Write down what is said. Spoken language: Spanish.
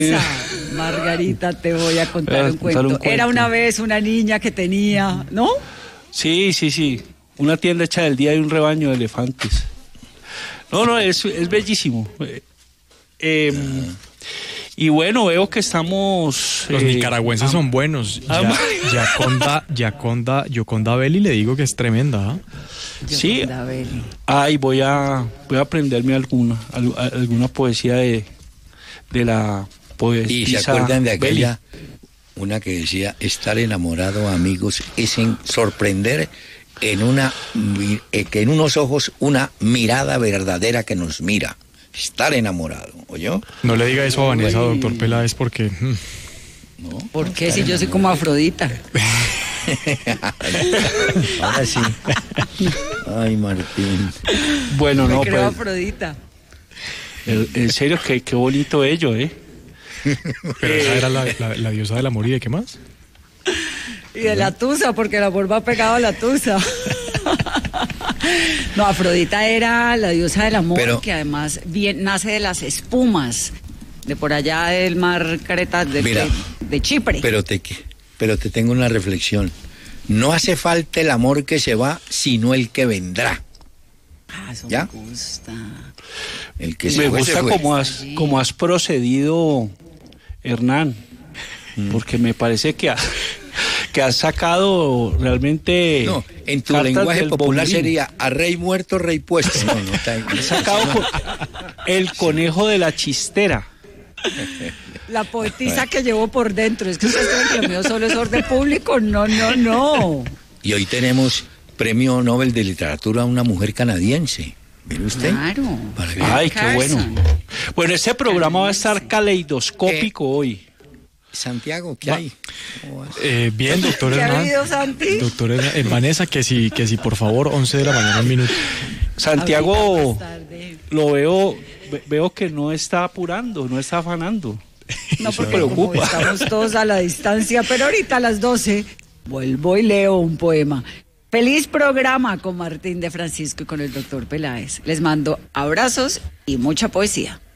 Margarita, te voy a contar un cuento. Era una vez una niña que tenía, ¿no? Sí. Una tienda hecha del día de un rebaño de elefantes. No, es bellísimo. Y bueno, veo que estamos... Los nicaragüenses son buenos. Yoconda Belli, le digo que es tremenda. Sí. Ay, voy a aprenderme alguna poesía de la poesía. ¿Y se acuerdan de aquella, una que decía, estar enamorado, amigos, es sorprender que en unos ojos una mirada verdadera que nos mira? Estar enamorado, ¿oyó? No le diga eso a Vanessa, doctor Peláez, porque... ¿No? ¿Por qué? Si yo soy como Afrodita. Ahora sí. Ay, Martín. Bueno, me creo Afrodita. En serio, qué bonito ello, ¿eh? Pero esa era la diosa del amor, ¿y de qué más? Y de la tusa, porque el amor va pegado a la tusa. No, Afrodita era la diosa del amor, que además nace de las espumas de por allá del mar Creta, de Chipre. Pero te tengo una reflexión. No hace falta el amor que se va, sino el que vendrá. Eso ¿ya? Me gusta. El que me gusta como has procedido, Hernán, porque me parece que has sacado realmente... No, en tu lenguaje popular sería a rey muerto, rey puesto. Has sacado el conejo de la chistera. La poetisa que llevo por dentro. Es que ustedes creen que lo mío solo es orden público. No. Y hoy tenemos premio Nobel de Literatura a una mujer canadiense. ¿Mire usted? Claro. Ay, qué bueno. Bueno, este programa va a estar caleidoscópico hoy. Santiago, ¿qué hay? Bien, doctor Hernán. ¿Qué ha habido, Santi? Doctor Vanessa, que si por favor, 11 de la mañana, un minuto. Santiago, lo veo que no está apurando, no está afanando. No, porque como estamos todos a la distancia, pero ahorita a las 12 vuelvo y leo un poema. Feliz programa con Martín de Francisco y con el doctor Peláez. Les mando abrazos y mucha poesía.